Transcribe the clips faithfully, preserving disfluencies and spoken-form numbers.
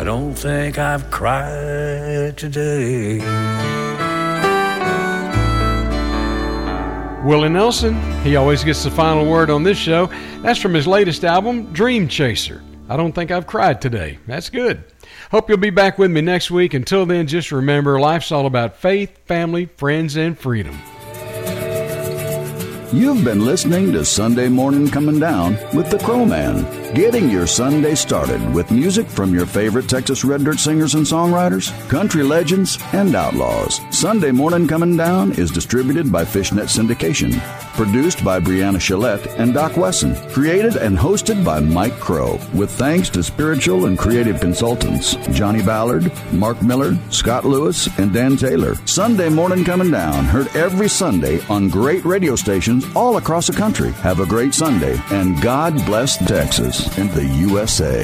don't think I've cried today. Willie Nelson, he always gets the final word on this show. That's from his latest album, Dream Chaser. I don't think I've cried today. That's good. Hope you'll be back with me next week. Until then, just remember, life's all about faith, family, friends, and freedom. You've been listening to Sunday Morning Coming Down with the Crow Man, getting your Sunday started with music from your favorite Texas Red Dirt singers and songwriters, country legends, and outlaws. Sunday Morning Coming Down is distributed by Fishnet Syndication, produced by Brianna Shillette and Doc Wesson, created and hosted by Mike Crow, with thanks to spiritual and creative consultants Johnny Ballard, Mark Miller, Scott Lewis, and Dan Taylor. Sunday Morning Coming Down, heard every Sunday on great radio stations all across the country. Have a great Sunday, and God bless Texas and the U S A.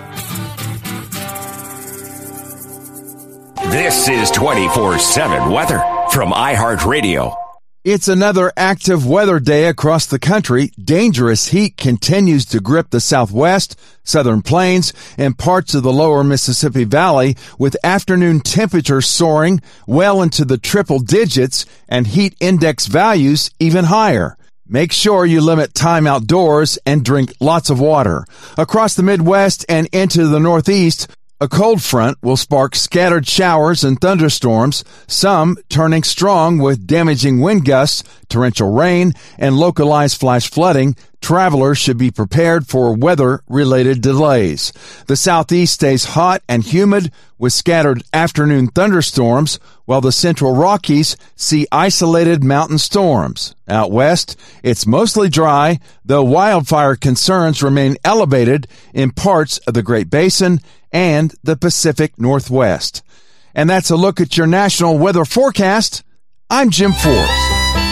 This is twenty-four seven weather from iHeartRadio. It's another active weather day across the country. Dangerous heat continues to grip the Southwest, Southern Plains, and parts of the lower Mississippi Valley, with afternoon temperatures soaring well into the triple digits and heat index values even higher. Make sure you limit time outdoors and drink lots of water. Across the Midwest and into the Northeast, a cold front will spark scattered showers and thunderstorms, some turning strong with damaging wind gusts, torrential rain, and localized flash flooding. Travelers should be prepared for weather-related delays. The Southeast stays hot and humid with scattered afternoon thunderstorms, while the Central Rockies see isolated mountain storms. Out west, it's mostly dry, though wildfire concerns remain elevated in parts of the Great Basin and the Pacific Northwest. And that's a look at your national weather forecast. I'm Jim Forbes.